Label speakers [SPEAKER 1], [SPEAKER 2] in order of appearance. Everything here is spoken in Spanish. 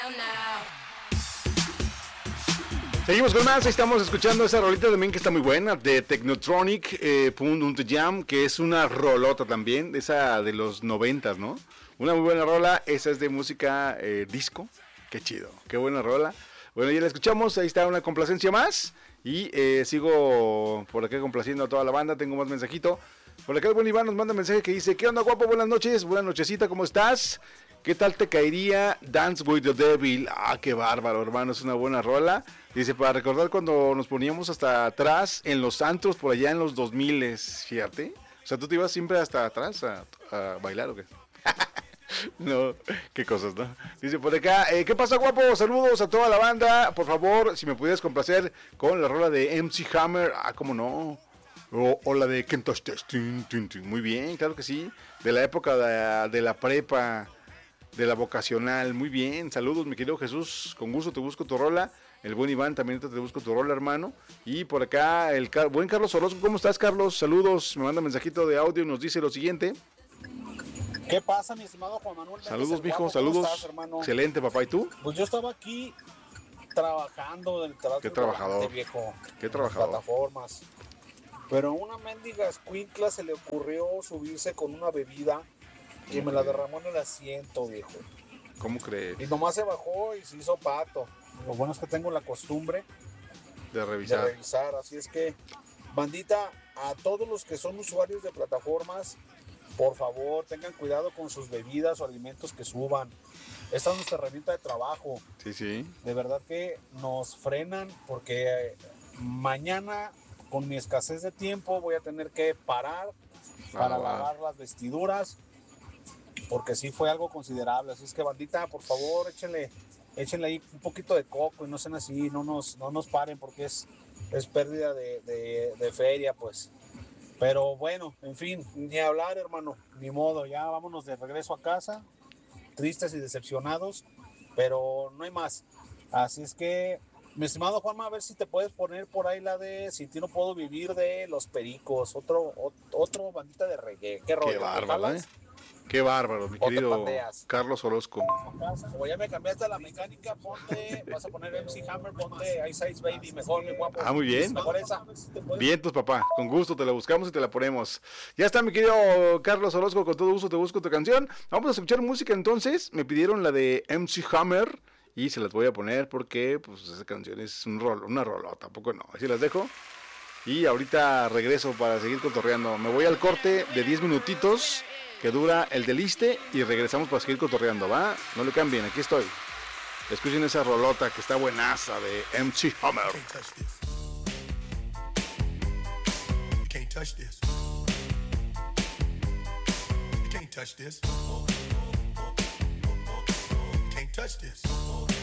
[SPEAKER 1] Seguimos con más, estamos escuchando esa rolita también que está muy buena, de Technotronic, Jam, que es una rolota también, esa de los 90, ¿no? Una muy buena rola, esa es de música disco, qué chido, qué buena rola. Bueno, ya la escuchamos, ahí está una complacencia más, y sigo por acá complaciendo a toda la banda, tengo más mensajito. Por acá el buen Iván nos manda un mensaje que dice: ¿qué onda, guapo? Buenas noches, buena nochecita, ¿cómo estás? ¿Qué tal te caería Dance with the Devil? Ah, qué bárbaro, hermano, es una buena rola. Dice, para recordar cuando nos poníamos hasta atrás en los antros por allá en los 2000, fíjate. O sea, ¿tú te ibas siempre hasta atrás a bailar o qué? No, qué cosas, ¿no? Dice por acá, ¿qué pasa, guapo? Saludos a toda la banda. Por favor, si me pudieras complacer con la rola de MC Hammer. Ah, cómo no. O la de Can't Touch This. Muy bien, claro que sí. De la época de la prepa, de la vocacional. Muy bien, saludos, mi querido Jesús. Con gusto te busco tu rola. El buen Iván también te busco tu rola, hermano. Y por acá el buen Carlos Orozco. ¿Cómo estás, Carlos? Saludos. Me manda un mensajito de audio y nos dice lo siguiente.
[SPEAKER 2] ¿Qué pasa, mi estimado Juan Manuel?
[SPEAKER 1] Saludos, mijo, saludos.
[SPEAKER 2] ¿Cómo estás, hermano?
[SPEAKER 1] Excelente, papá. ¿Y tú?
[SPEAKER 2] Pues yo estaba aquí trabajando del trabajo.
[SPEAKER 1] Qué trabajador.
[SPEAKER 2] Viejo.
[SPEAKER 1] Qué trabajador.
[SPEAKER 2] Plataformas. Pero a una mendiga escuincla se le ocurrió subirse con una bebida que me la derramó en el asiento, viejo.
[SPEAKER 1] ¿Cómo crees?
[SPEAKER 2] Y nomás se bajó y se hizo pato. Lo bueno es que tengo la costumbre
[SPEAKER 1] de revisar.
[SPEAKER 2] Así es que, bandita, a todos los que son usuarios de plataformas, por favor, tengan cuidado con sus bebidas o alimentos que suban. Esta es nuestra herramienta de trabajo.
[SPEAKER 1] Sí, sí.
[SPEAKER 2] De verdad que nos frenan porque mañana, con mi escasez de tiempo, voy a tener que parar para lavar las vestiduras, porque sí fue algo considerable. Así es que, bandita, por favor, échenle ahí un poquito de coco y no sean así, no nos paren, porque es pérdida de feria, pues. Pero bueno, en fin, ni hablar, hermano, ni modo, ya vámonos de regreso a casa, tristes y decepcionados, pero no hay más. Así es que, mi estimado Juanma, a ver si te puedes poner por ahí la de Sin ti no puedo vivir, de Los Pericos, otro bandita de reggae. Qué rollo.
[SPEAKER 1] Qué bárbaro, Qué bárbaro, mi querido Carlos Orozco.
[SPEAKER 2] O ya me cambiaste a la mecánica, vas a poner MC Hammer, ponte Ice Ice Baby, mejor, mi guapo.
[SPEAKER 1] Ah, muy bien.
[SPEAKER 2] Mejor esa.
[SPEAKER 1] Vientos, papá, con gusto te la buscamos y te la ponemos. Ya está, mi querido Carlos Orozco, con todo gusto te busco tu canción. Vamos a escuchar música entonces. Me pidieron la de MC Hammer y se las voy a poner porque pues esa canción es una rolota, tampoco no. Así las dejo. Y ahorita regreso para seguir cotorreando. Me voy al corte de 10 minutitos que dura el deliste y regresamos para seguir cotorreando, ¿va? No le cambien, aquí estoy. Escuchen esa rolota que está buenaza de MC Hammer.
[SPEAKER 3] You can't touch this. You can't touch this. You can't touch this.